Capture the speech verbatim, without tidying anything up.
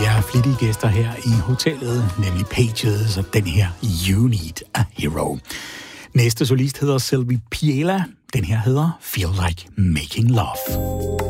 De er flittige gæster her i hotellet, nemlig Pages, og den her You Need a Hero. Næste solist hedder Sylvie Piela. Den her hedder Feel Like Making Love.